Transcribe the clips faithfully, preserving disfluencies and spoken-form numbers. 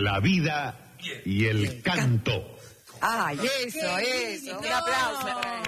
la vida y el canto. ¡Ay, eso, eso! ¡Un aplauso!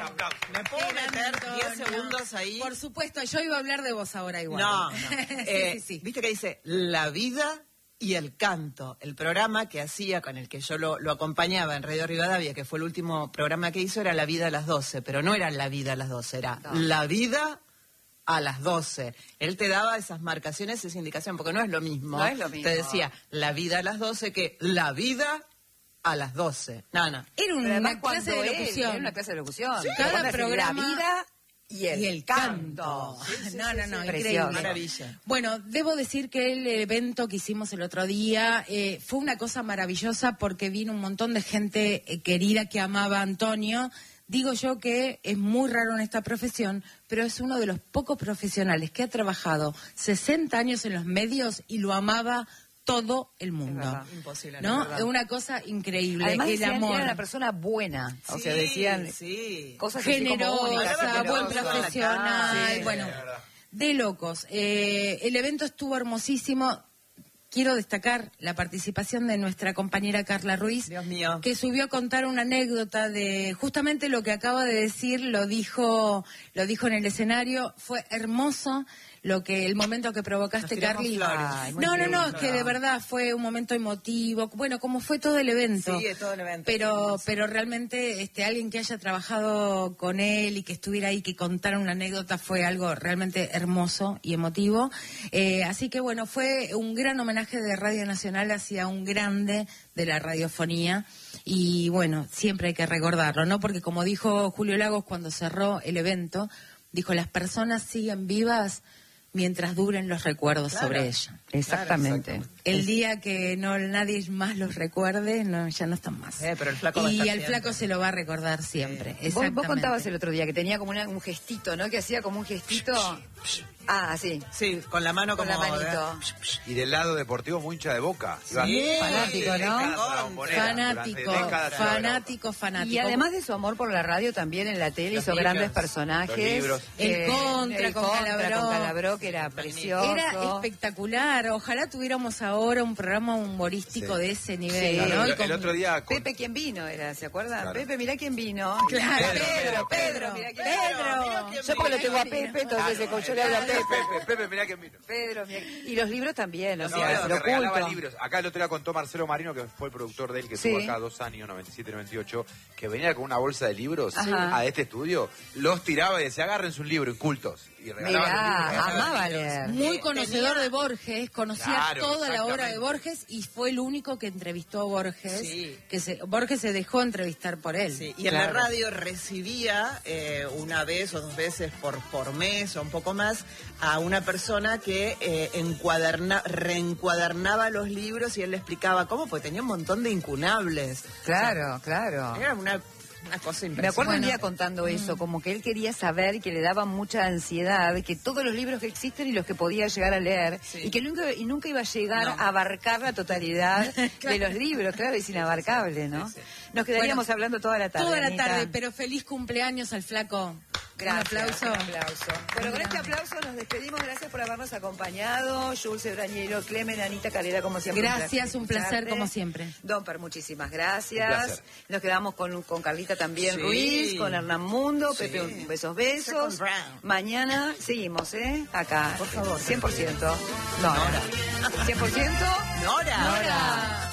¿Me puedo meter diez segundos ahí? Por supuesto, yo iba a hablar de vos ahora igual. No, no. sí, Eh, sí, sí. Viste que dice la vida y el canto. El programa que hacía, con el que yo lo, lo acompañaba en Radio Rivadavia, que fue el último programa que hizo, era La Vida a las doce. Pero no era La Vida a las doce, era No. La Vida a las doce. Él te daba esas marcaciones, esa indicación, porque no es lo mismo. No es lo mismo. Te decía La Vida a las doce que La Vida a las doce. No, no. Era Pero una además, clase de cuando él- locución. Era una clase de locución. Sí, cada Cuando hace programa- La vida y el, y el canto. canto. Sí, sí, no, sí, no, sí. no, Precioso. increíble. Maravilla. Bueno, debo decir que el evento que hicimos el otro día eh, fue una cosa maravillosa porque vino un montón de gente eh, querida que amaba a Antonio. Digo yo que es muy raro en esta profesión, pero es uno de los pocos profesionales que ha trabajado sesenta años en los medios y lo amaba todo el mundo. verdad. Imposible, ¿No? la verdad. Es una cosa increíble. Además el decían que amor. era una persona buena. O sea, Sí, decían sí. cosas así como únicas, Generosa, buen generosas. profesional, Sí, bueno, es verdad. de locos. Eh, el evento estuvo hermosísimo. Quiero destacar la participación de nuestra compañera Carla Ruiz, Dios mío. que subió a contar una anécdota de justamente lo que acaba de decir, lo dijo, lo dijo en el escenario, fue hermoso lo que el momento que provocaste, Nos tiramos Carly. flores. Ay, muy No, no, no, lindo. es que de verdad fue un momento emotivo, bueno, como fue todo el evento. Sí, es todo el evento. Pero, pero realmente este alguien que haya trabajado con él y que estuviera ahí, que contara una anécdota, fue algo realmente hermoso y emotivo. Eh, así que bueno, fue un gran homenaje de Radio Nacional hacia un grande de la radiofonía. Y bueno, siempre hay que recordarlo, ¿no? Porque como dijo Julio Lagos cuando cerró el evento, dijo, las personas siguen vivas mientras duren los recuerdos Claro. sobre ella. Exactamente. El día que no nadie más los recuerde, no, ya no están más. Eh, pero el flaco va a y estar al siempre. flaco se lo va a recordar siempre. Vos, Exactamente. vos contabas el otro día que tenía como una- un gestito, ¿no? Que hacía como un gestito. Ah, sí. Sí, con la mano Con como... la manito. Y del lado deportivo, muy hincha de Boca. Iba Sí, fanático, ¿no? décadas a la bombonera, Fanático, durante décadas iba a ver a Boca. fanático, fanático. Y además de su amor por la radio, también en la tele Los hizo libros, grandes personajes. los libros. El Eh, Contra el con Contra Calabró. con Calabró, que era precioso. Era espectacular. Ojalá tuviéramos ahora un programa humorístico Sí. de ese nivel, Sí. ¿no? Y El, con- el otro día... con- Pepe, ¿quién vino? Era, ¿se acuerdan? Claro. Pepe, mirá quién vino. Claro, Pedro, Pedro, mirá quién vino. Pedro. Yo porque lo tengo a Pepe, entonces Claro, yo le hablo a Pepe, Pepe. Pepe, Pepe, mirá quién vino. Pedro, mirá. Y los libros también, o No, sea, no, se que lo regalaba oculto. libros. Acá el otro día contó Marcelo Marino, que fue el productor de él, que Sí. estuvo acá dos años, noventa y siete, noventa y ocho, que venía con una bolsa de libros Ajá. a este estudio, los tiraba y decía, agárrense un libro, incultos. Y regalaban los libros. Mirá, amaba leer. Muy conocedor de Borges, conocía Claro, toda la obra exactamente. de Borges y fue el único que entrevistó a Borges, Sí. que se, Borges se dejó entrevistar por él. Sí, y en Claro. la radio recibía eh, una vez o dos veces por, por mes o un poco más a una persona que eh, encuaderna, reencuadernaba los libros y él le explicaba cómo, porque tenía un montón de incunables. Claro, claro. Era una, una cosa Me impresionante. acuerdo un día contando eso, como que él quería saber y que le daba mucha ansiedad que todos los libros que existen y los que podía llegar a leer, Sí. y que nunca, y nunca iba a llegar No. a abarcar la totalidad de los libros, claro, es inabarcable, ¿no? Nos quedaríamos Bueno, hablando toda la tarde. Toda la Anita. tarde, pero feliz cumpleaños al flaco. Gracias, Un aplauso. un aplauso. Bueno, con este aplauso nos despedimos. Gracias por habernos acompañado. Jules Ebrañero, Clemen, Anita Calera, como siempre. Gracias, un placer escucharte. como siempre. Domper, muchísimas Un gracias. placer. Nos quedamos con, con Carlita también Sí. Ruiz, con Hernán Mundo, Sí. Pepe, un besos, besos. Second round. Mañana seguimos, ¿eh? Acá. Por favor. cien por ciento. No, Nora. cien por ciento. Nora. Nora.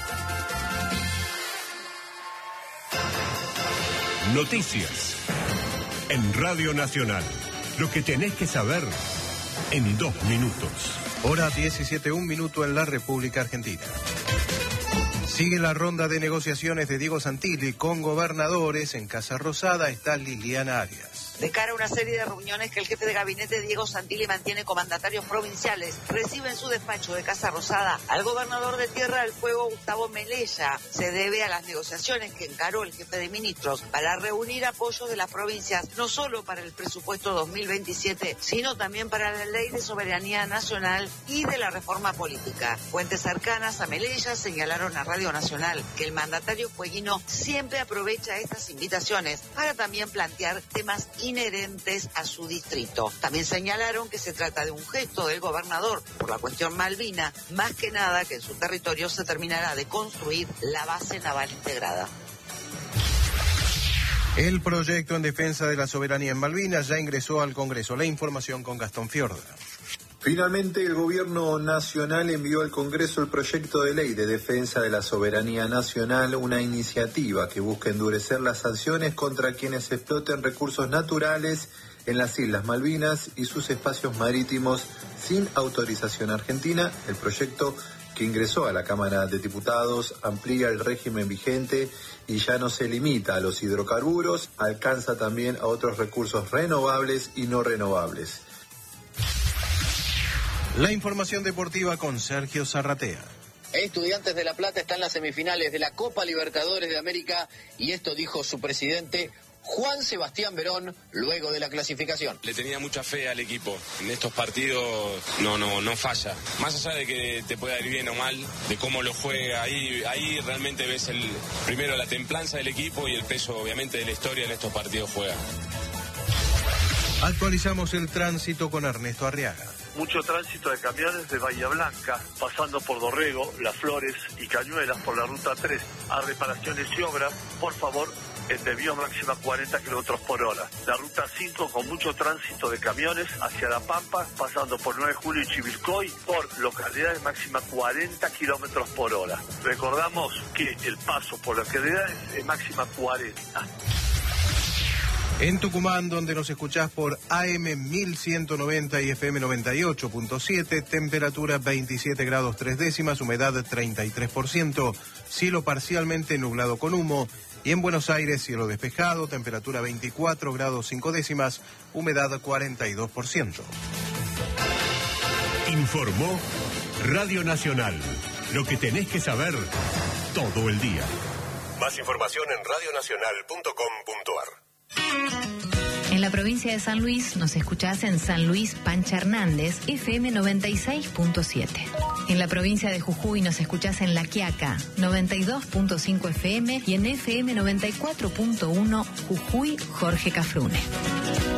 Noticias. En Radio Nacional. Lo que tenés que saber en dos minutos. Hora diecisiete, un minuto en la República Argentina. Sigue la ronda de negociaciones de Diego Santilli con gobernadores. En Casa Rosada está Liliana Arias. De cara a una serie de reuniones que el jefe de gabinete Diego Santilli mantiene con mandatarios provinciales, recibe en su despacho de Casa Rosada al gobernador de Tierra del Fuego, Gustavo Melella. Se debe a las negociaciones que encaró el jefe de ministros para reunir apoyos de las provincias, no solo para el presupuesto dos mil veintisiete, sino también para la ley de soberanía nacional y de la reforma política. Fuentes cercanas a Melella señalaron a Radio Nacional que el mandatario fueguino siempre aprovecha estas invitaciones para también plantear temas inherentes a su distrito. También señalaron que se trata de un gesto del gobernador por la cuestión Malvina, más que nada que en su territorio se terminará de construir la base naval integrada. El proyecto en defensa de la soberanía en Malvinas ya ingresó al Congreso. La información con Gastón Fiorda. Finalmente, el Gobierno Nacional envió al Congreso el proyecto de ley de defensa de la soberanía nacional, una iniciativa que busca endurecer las sanciones contra quienes exploten recursos naturales en las Islas Malvinas y sus espacios marítimos sin autorización argentina. El proyecto, que ingresó a la Cámara de Diputados, amplía el régimen vigente y ya no se limita a los hidrocarburos, alcanza también a otros recursos renovables y no renovables. La información deportiva con Sergio Zarratea. Estudiantes de La Plata está en las semifinales de la Copa Libertadores de América y esto dijo su presidente Juan Sebastián Verón luego de la clasificación. Le tenía mucha fe al equipo. En estos partidos no no no falla. Más allá de que te pueda ir bien o mal, de cómo lo juega, ahí ahí realmente ves el primero la templanza del equipo y el peso obviamente de la historia en estos partidos juega. Actualizamos el tránsito con Ernesto Arriaga. Mucho tránsito de camiones de Bahía Blanca, pasando por Dorrego, Las Flores y Cañuelas por la ruta tres a reparaciones y obras. Por favor, en desvío máxima cuarenta kilómetros por hora. La ruta cinco con mucho tránsito de camiones hacia La Pampa, pasando por nueve de julio y Chivilcoy, por localidades máxima cuarenta kilómetros por hora. Recordamos que el paso por localidades es máxima cuarenta. En Tucumán, donde nos escuchás por A M mil ciento noventa y F M noventa y ocho punto siete, temperatura veintisiete grados tres décimas, humedad treinta y tres por ciento, cielo parcialmente nublado con humo, y en Buenos Aires cielo despejado, temperatura veinticuatro grados cinco décimas, humedad cuarenta y dos por ciento. Informó Radio Nacional, lo que tenés que saber todo el día. Más información en radio nacional punto com punto ar. En la provincia de San Luis nos escuchás en San Luis Pancha Hernández, F M noventa y seis punto siete. En la provincia de Jujuy nos escuchás en La Quiaca, noventa y dos punto cinco F M y en F M noventa y cuatro punto uno Jujuy Jorge Cafrune.